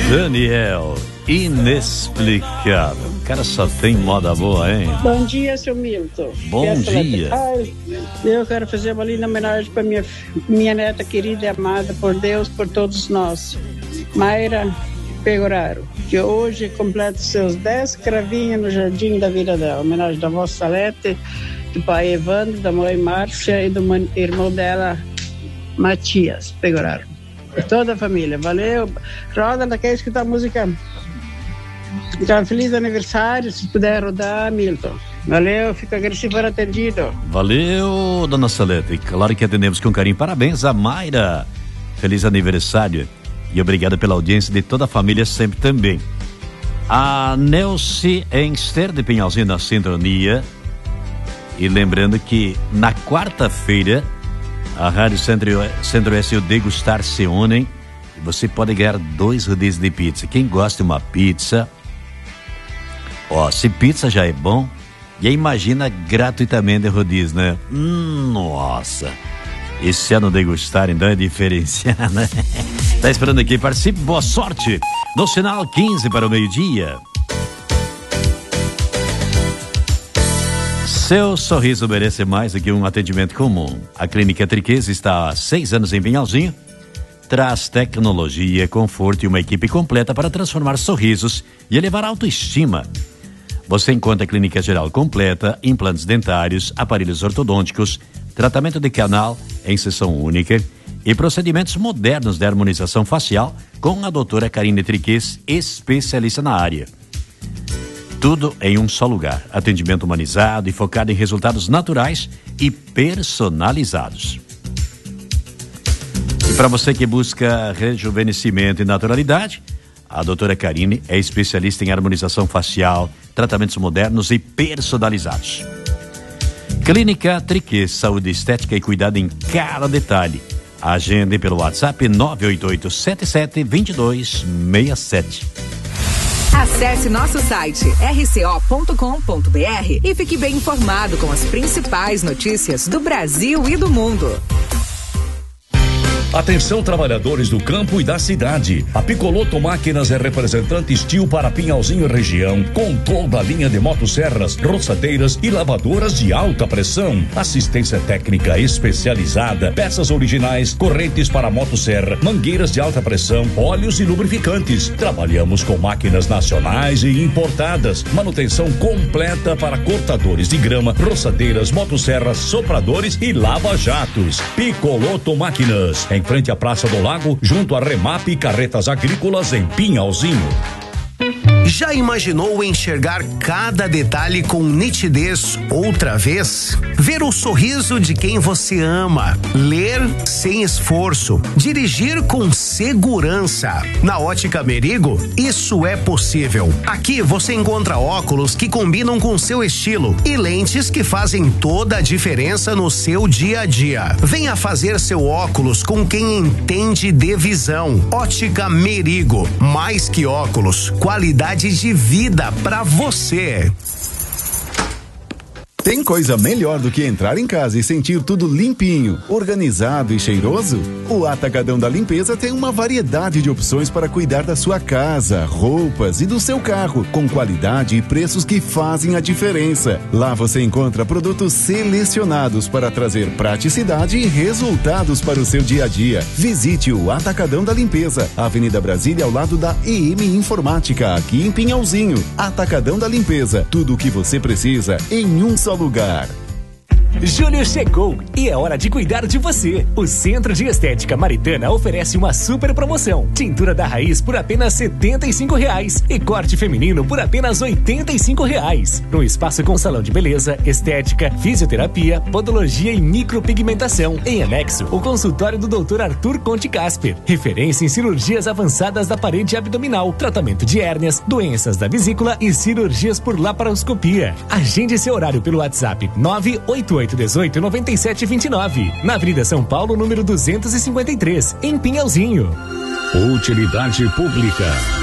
Daniel, inexplicável. O cara só tem moda boa, hein? Bom dia, seu Milton. Bom dia. Eu quero fazer uma linda homenagem para minha neta querida e amada por Deus, por todos nós. Mayra Pegoraro, que hoje completa seus 10 cravinhos no jardim da vida dela. Homenagem da avó Salete, do pai Evandro, da mãe Márcia e do irmão dela, Matias Pegoraro. Toda a família, valeu. Roda, ela quer escutar a música. Então, feliz aniversário, se puder rodar, Milton. Valeu, fica agressivo for atendido. Valeu, dona Salete. Claro que atendemos com carinho. Parabéns a Mayra. Feliz aniversário. E obrigado pela audiência de toda a família sempre também. A Nelce Enster de Pinhalzinho na sintonia. E lembrando que na quarta-feira a Rádio Centro-Oeste e o Degustar se unem e você pode ganhar 2 rodízios de pizza. Quem gosta de uma pizza, se pizza já é bom, e aí imagina gratuitamente rodízio, né? Nossa, esse ano Degustar então é diferenciado, né? Tá esperando aqui, participe, boa sorte no sinal 15 para o meio-dia. Seu sorriso merece mais do que um atendimento comum. A Clínica Triquês está há 6 anos em Pinhalzinho. Traz tecnologia, conforto e uma equipe completa para transformar sorrisos e elevar a autoestima. Você encontra a clínica geral completa, implantes dentários, aparelhos ortodônticos, tratamento de canal em sessão única e procedimentos modernos de harmonização facial com a doutora Karine Triquês, especialista na área. Tudo em um só lugar. Atendimento humanizado e focado em resultados naturais e personalizados. E para você que busca rejuvenescimento e naturalidade, a doutora Karine é especialista em harmonização facial, tratamentos modernos e personalizados. Clínica Triquês, saúde estética e cuidado em cada detalhe. Agende pelo WhatsApp 988772267. Acesse nosso site rco.com.br e fique bem informado com as principais notícias do Brasil e do mundo. Atenção, trabalhadores do campo e da cidade. A Picoloto Máquinas é representante Steel para Pinhalzinho e região, com toda a linha de motosserras, roçadeiras e lavadoras de alta pressão. Assistência técnica especializada, peças originais, correntes para motosserra, mangueiras de alta pressão, óleos e lubrificantes. Trabalhamos com máquinas nacionais e importadas. Manutenção completa para cortadores de grama, roçadeiras, motosserras, sopradores e lava-jatos. Picoloto Máquinas, em frente à Praça do Lago, junto a Remap e Carretas Agrícolas em Pinhalzinho. Já imaginou enxergar cada detalhe com nitidez outra vez? Ver o sorriso de quem você ama, ler sem esforço, dirigir com segurança. Na Ótica Merigo, isso é possível. Aqui você encontra óculos que combinam com seu estilo e lentes que fazem toda a diferença no seu dia a dia. Venha fazer seu óculos com quem entende de visão. Ótica Merigo, mais que óculos, qualidade de vida pra você. Tem coisa melhor do que entrar em casa e sentir tudo limpinho, organizado e cheiroso? O Atacadão da Limpeza tem uma variedade de opções para cuidar da sua casa, roupas e do seu carro, com qualidade e preços que fazem a diferença. Lá você encontra produtos selecionados para trazer praticidade e resultados para o seu dia a dia. Visite o Atacadão da Limpeza, Avenida Brasília, ao lado da EM Informática, aqui em Pinhalzinho. Atacadão da Limpeza, tudo o que você precisa em um só lugar. Julho chegou e é hora de cuidar de você. O Centro de Estética Maritana oferece uma super promoção. Tintura da raiz por apenas R$75 e corte feminino por apenas R$85. No espaço com salão de beleza, estética, fisioterapia, podologia e micropigmentação. Em anexo, o consultório do Dr. Arthur Conte Casper, referência em cirurgias avançadas da parede abdominal, tratamento de hérnias, doenças da vesícula e cirurgias por laparoscopia. Agende seu horário pelo WhatsApp 988189729, na Avenida São Paulo, número 253, em Pinhalzinho. Utilidade pública.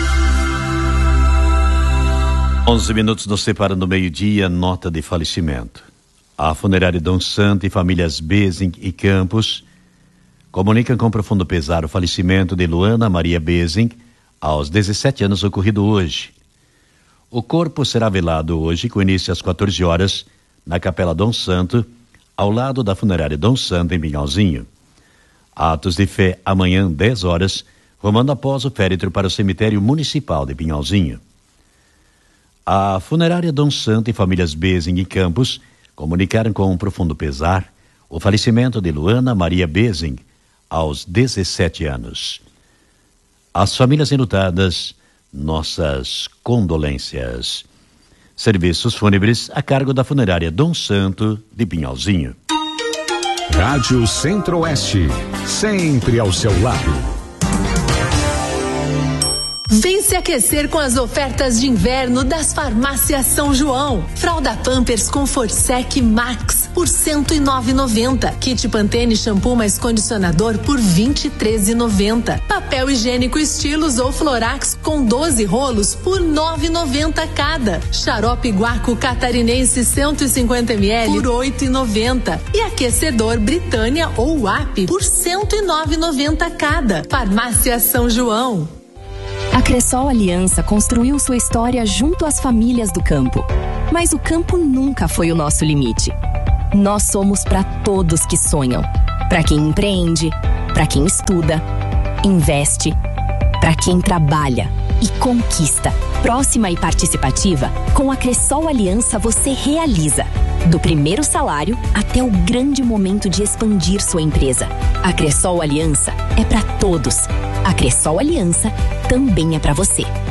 11 minutos nos separam do meio-dia, nota de falecimento. A funerária Dom Santo e famílias Bezing e Campos comunicam com profundo pesar o falecimento de Luana Maria Bezing, aos 17 anos, ocorrido hoje. O corpo será velado hoje, com início às 14 horas, na Capela Dom Santo, ao lado da funerária Dom Santo, em Pinhalzinho. Atos de fé amanhã, 10 horas, rumando após o féretro para o cemitério municipal de Pinhalzinho. A funerária Dom Santo e famílias Bezing e Campos comunicaram com um profundo pesar o falecimento de Luana Maria Bezing, aos 17 anos. Às famílias enlutadas, nossas condolências. Serviços fúnebres a cargo da funerária Dom Santo de Pinhalzinho. Rádio Centro-Oeste, sempre ao seu lado. Vem se aquecer com as ofertas de inverno das farmácias São João. Fralda Pampers com Forsec Max por R$ 109,90. Kit Pantene shampoo mais condicionador por R$ 23,90. Papel higiênico Estilos ou Florax com 12 rolos por R$ 9,90 cada. Xarope Guaco Catarinense 150 ml por R$ 8,90. E aquecedor Britânia ou WAP por R$ 109,90 cada. Farmácia São João. A Cressol Aliança construiu sua história junto às famílias do campo. Mas o campo nunca foi o nosso limite. Nós somos para todos que sonham. Para quem empreende, para quem estuda, investe, para quem trabalha e conquista. Próxima e participativa, com a Cressol Aliança você realiza. Do primeiro salário até o grande momento de expandir sua empresa. A Cressol Aliança é para todos. A Cressol Aliança também é para você.